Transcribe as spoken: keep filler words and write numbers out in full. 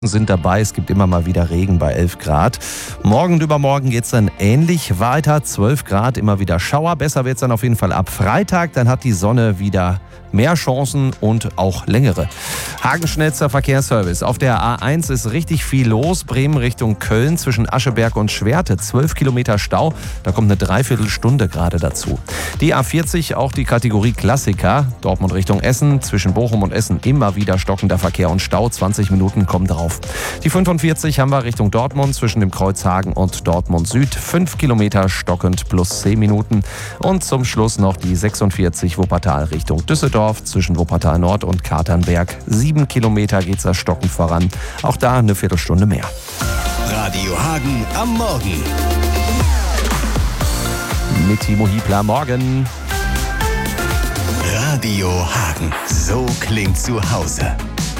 sind dabei. Es gibt immer mal wieder Regen bei elf Grad. Morgen und übermorgen geht es dann ähnlich weiter. zwölf Grad, immer wieder Schauer. Besser wird es dann auf jeden Fall ab Freitag. Dann hat die Sonne wieder mehr Chancen und auch längere. Hagenschnellster Verkehrsservice. Auf der A eins ist richtig viel los. Bremen Richtung Köln zwischen Ascheberg und Schwerte. zwölf Kilometer Stau. Da kommt eine Dreiviertelstunde gerade dazu. Die A vierzig, auch die Kategorie Klassiker. Dortmund Richtung Essen. Zwischen Bochum und Essen immer wieder stockender Verkehr und Stau. zwanzig Minuten kommen drauf. Die fünfundvierzig haben wir Richtung Dortmund zwischen dem Kreuz Hagen und Dortmund Süd. fünf Kilometer stockend plus zehn Minuten. Und zum Schluss noch die sechsundvierzig Wuppertal Richtung Düsseldorf zwischen Wuppertal Nord und Katernberg. Sieben Kilometer geht's da stockend voran. Auch da eine Viertelstunde mehr. Radio Hagen am Morgen. Mit Timo Hiebler morgen. Radio Hagen. So klingt zu Hause.